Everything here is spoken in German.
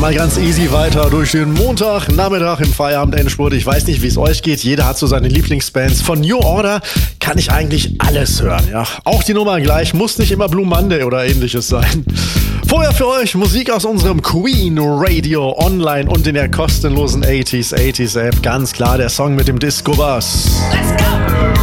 mal ganz easy weiter durch den Montagnachmittag im Feierabend-Endspurt. Ich weiß nicht, wie es euch geht. Jeder hat so seine Lieblingsbands. Von New Order kann ich eigentlich alles hören. Ja, auch die Nummer gleich. Muss nicht immer Blue Monday oder ähnliches sein. Vorher für euch Musik aus unserem Queen Radio online und in der kostenlosen 80s App. Ganz klar der Song mit dem Disco-Bass. Let's go!